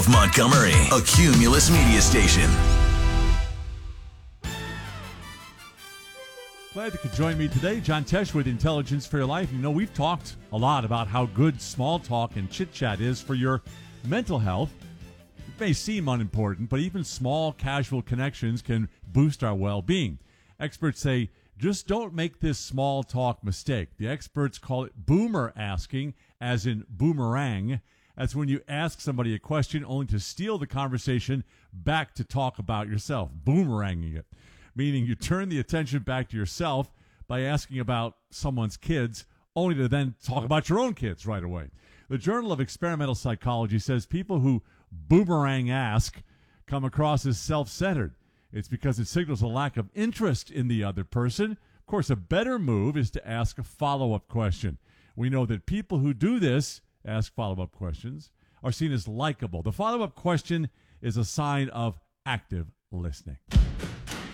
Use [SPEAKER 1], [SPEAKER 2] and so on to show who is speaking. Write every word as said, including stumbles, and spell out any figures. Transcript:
[SPEAKER 1] Montgomery, a Cumulus media station.
[SPEAKER 2] Glad you could join me today. John Tesh with Intelligence for Your Life. You know, we've talked a lot about how good small talk and chit-chat is for your mental health. It may seem unimportant, but even small, casual connections can boost our well-being. Experts say, just don't make this small talk mistake. The experts call it boomer asking, as in boomerang. That's when you ask somebody a question only to steal the conversation back to talk about yourself, boomeranging it. Meaning you turn the attention back to yourself by asking about someone's kids, only to then talk about your own kids right away. The Journal of Experimental Psychology says people who boomerang ask come across as self-centered. It's because it signals a lack of interest in the other person. Of course, a better move is to ask a follow-up question. We know that people who do this, ask follow-up questions, are seen as likable. The follow-up question is a sign of active listening.